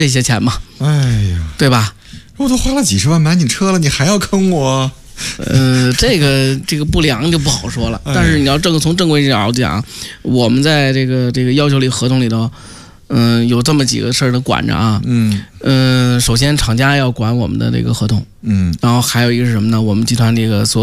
这些钱嘛， 哎呀， 对吧？ 我都花了几十万买你车了，你还要坑我？ 这个不良就不好说了。但是你要从正规角度讲，我们在这个要求里合同里头，有这么几个事儿的管着啊。首先厂家要管我们的这个合同，然后还有一个是什么呢？我们集团这个所